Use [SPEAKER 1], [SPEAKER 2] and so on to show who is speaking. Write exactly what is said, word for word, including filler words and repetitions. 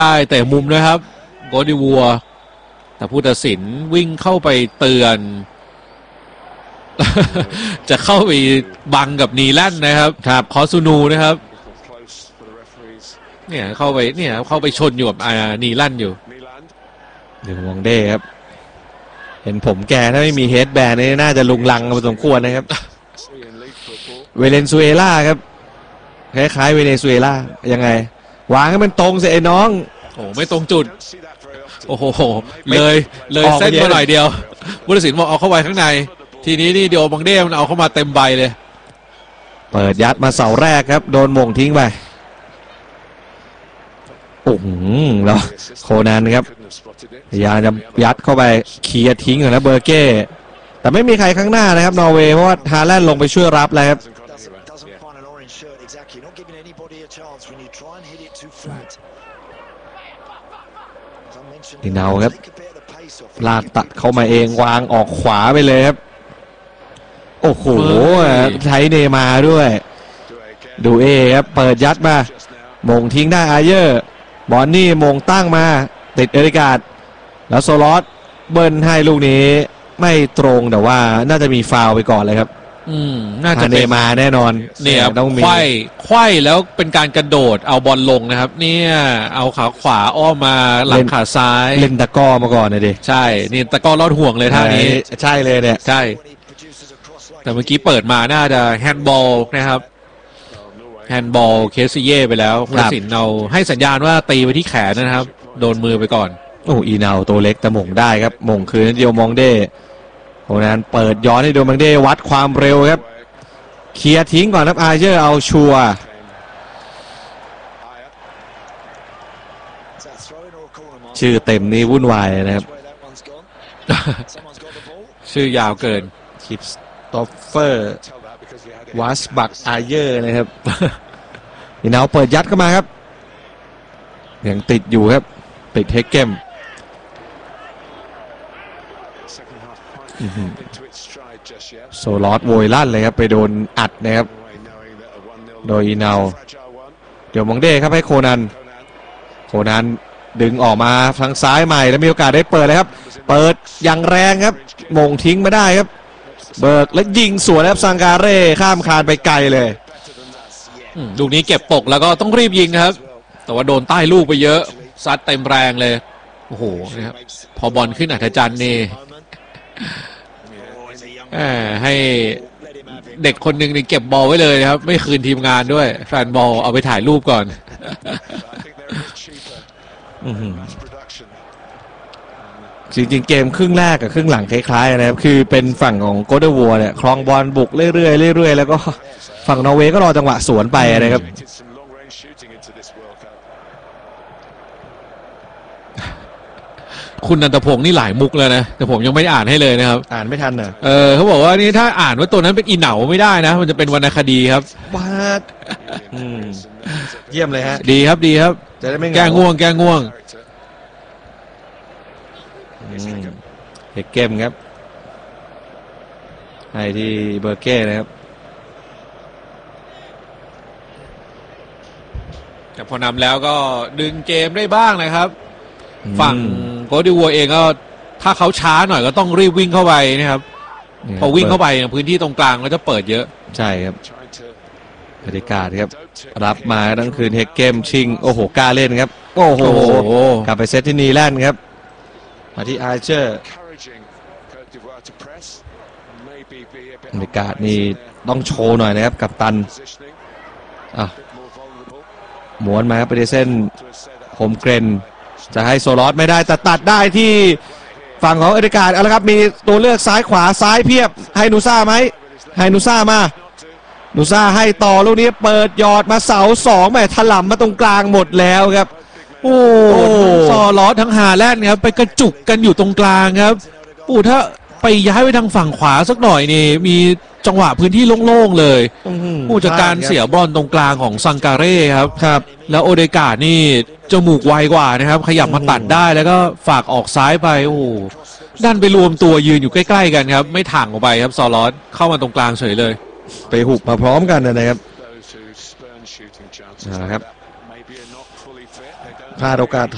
[SPEAKER 1] ได้แต่มุมด้วยครับโกดิวัวแต่ผู้ตัดสินวิ่งเข้าไปเตือน จะเข้าไปบังกับนีแลนด์นะครับครับคอซูนูนะครับเนี่ยเข้าไปเนี่ยเข้าไปชนอยู่กับนีแลนด์อยู่
[SPEAKER 2] เดี๋ยวมองเด้ครับเห็นผมแกถ้าไม่มีเฮดแบนนี่น่าจะลุงลังพอสมควรนะครับ เวเนซุเอลาครับคล้ายๆเวเนซุเอลายังไงวางให้มันตรงสิไอ้น้อง
[SPEAKER 1] โอ้ไม่ตรงจุดโอ้โหเลยเลยเส้นมาหน่อยเดียวผู้ตัดสินบอกเอาเข้าไว้ข้างในทีนี้นี่เดี๋ยวบังเด้มันเอาเข้ามาเต็มใบเลย
[SPEAKER 2] เปิดยัดมาเสาแรกครับโดนมงทิ้งไปโอ้โหแล้วโคนันครับพยายามจะยัดเข้าไปเคลียร์ทิ้งนะเบอร์เก้แต่ไม่มีใครข้างหน้านะครับนอร์เวย์เพราะว่าฮาแลนด์ลงไปช่วยรับแล้วครับดินเอาครับลากตัดเข้ามาเองวางออกขวาไปเลยครับโอ้โหใช้เนมาด้วยดูเอครับเปิดยัดมามงทิ้งได้อาเยอร์บอนนี่มงตั้งมาติดเอริกาดแล้วโซลอสเบิ้ลให้ลูกนี้ไม่ตรงแต่ว่าน่าจะมีฟาวล์ไปก่อนเลยครับ
[SPEAKER 1] อืมน่าจะ
[SPEAKER 2] เนมาแน่นอน
[SPEAKER 1] เนี่ยต้องมีไขว้ไขว้แล้วเป็นการกระโดดเอาบอลลงนะครับเนี่ยเอาขาขวาอ้อมมาหลังขาซ้าย
[SPEAKER 2] เล่นตะก้อมาก่อนนะดิ
[SPEAKER 1] ใช่นี่ตะก้อลอดห่วงเลยท่านี้
[SPEAKER 2] ใช่เลยเนี่ย
[SPEAKER 1] ใช่แต่เมื่อกี้เปิดมาน่าจะแฮนด์บอลนะครับแฮนด์บอลเคสเย่ไปแล้วผู้ตัดสินเอาให้สัญญาณว่าตีไปที่แขนนะครับโดนมือไปก่อน
[SPEAKER 2] โอ้อีนาตัวเล็กแต่มงได้ครับมงคืนเดียวมองเด้โคนันเปิดย้อนให้ดูมองเด้วัดความเร็วครับเคลียร์ทิ้งก่อนครับอาเยอร์เอาชัวชื่อเต็มนี่วุ่นวายนะครับ
[SPEAKER 1] ชื่อยาวเกิน
[SPEAKER 2] คริสโตเฟอร์วัสบักอาเยอร์นะครับอีนาเปิดยัดเข้ามาครับยังติดอยู่ครับติดเฮกเกมโซลอสโวยลั่นเลยครับไปโดนอัดนะครับโดยอีนาเดี๋ยวมองเด้ครับให้โคนันโคนันดึงออกมาทางซ้ายใหม่แล้วมีโอกาสได้เปิดเลยครับเปิดอย่างแรงครับมงทิ้งไม่ได้ครับเบิร์กและยิงสวนครับซังการเร่ข้ามคานไปไกลเลย
[SPEAKER 1] ลูกนี้เก็บตกแล้วก็ต้องรีบยิงครับแต่ว่าโดนใต้ลูกไปเยอะซัดเต็มแรงเลยโอ้โหนะครับพอบอลขึ้นอัธจันทร์นี่ให้เด็กคนหนึ่งนี่เก็บบอลไว้เลยครับไม่คืนทีมงานด้วยแฟนบอลเอาไปถ่ายรูปก่อน
[SPEAKER 2] จริงๆเกมครึ่งแรกกับครึ่งหลังคล้ายๆนะครับคือเป็นฝั่งของโกเดวัวเนี่ยครองบอลบุกเรื่อยๆเรื่อยๆแล้วก็ฝั่งนอร์เวย์ก็รอจังหวะสวนไปนะครับ
[SPEAKER 1] คุณนันทพงศ์นี่หลายมุกเลยนะแต่ผมยังไม่อ่านให้เลยนะครับ
[SPEAKER 2] อ่านไม่ทันเหรอ
[SPEAKER 1] เออเขาบอกว่านี่ถ้าอ่านว่าตัวนั้นเป็นอีเหนาไม่ได้นะมันจะเป็นวรรณคดีครับ
[SPEAKER 2] บ้าเยี่ยมเลยฮะ
[SPEAKER 1] ดีครับดีครับ
[SPEAKER 2] จะได้ไม่
[SPEAKER 1] แก้ง่วงแก้ง่วง
[SPEAKER 2] เฮกเกมครับให้ที่เบอร์เก้นะครับ
[SPEAKER 1] แต่พอนำแล้วก็ดึงเกมได้บ้างนะครับฝั่งโกดิวัวเองก็ถ้าเขาช้าหน่อยก็ต้องรีบวิ่งเข้าไปนะครับพอวิ่งเข้าไปพื้นที่ตรงกลางก็จะเปิดเยอะ
[SPEAKER 2] ใช่ครับบรรยากาศครับรับมาทั้งคืนเฮกเกมชิงโอ้โหกล้าเล่นครับโอ้โหกลับไปเซตที่นีแลนด์ครับมาที่อาร์เชอร์บรรยากาศนี่ต้องโชว์หน่อยนะครับกับตันอ่ะหมวนมาครับไปในเส้นโฮมเกรนจะให้โซลอสไม่ได้แต่ตัดได้ที่ฝั่งของเอริกาเอาละครับมีตัวเลือกซ้ายขวาซ้ายเพียบให้นูซ่าไหมให้นูซ่ามานูซ่าให้ต่อลูกนี้เปิดยอดมาเสาสองแหมถล่มมาตรงกลางหมดแล้วครับ
[SPEAKER 1] โอ้ซอลอสทั้งฮาแลนด์ครับไปกระจุกกันอยู่ตรงกลางครับโอ้ถ้าไปย้ายไปทางฝั่งขวาสักหน่อยนี่มีจังหวะพื้นที่โล่งๆเลยผู้จัดการเสียบอลตรงกลางของซังการ่ครับครับแล้วโอเดกาดนี่จมูกไวกว่านะครับขยับมาตัดได้แล้วก็ฝากออกซ้ายไปโอ้ดันไปรวมตัวยืนอยู่ใกล้ๆกันครับไม่ถ่างออกไปครับซอลอสเข้ามาตรงกลางเฉยเลย
[SPEAKER 2] ไปหุบมาพร้อมกันนะครับนะครับพลาดโอกาส